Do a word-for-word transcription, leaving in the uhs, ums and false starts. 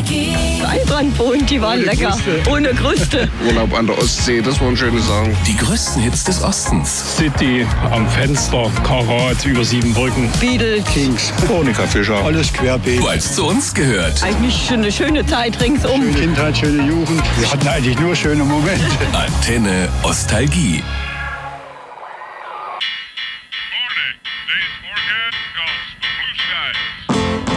Einbrandbohnen, die waren lecker. Kruste. Ohne Kruste. Urlaub an der Ostsee, das waren schöne Sachen. Die größten Hits des Ostens. City, am Fenster, Karat, über sieben Brücken. Beatles. Kings, Monika Fischer. alles querbeet. Weil es zu uns gehört. Eigentlich eine schöne Zeit ringsum. Schöne Kindheit, schöne Jugend. Wir hatten eigentlich nur schöne Momente. Antenne Ostalgie.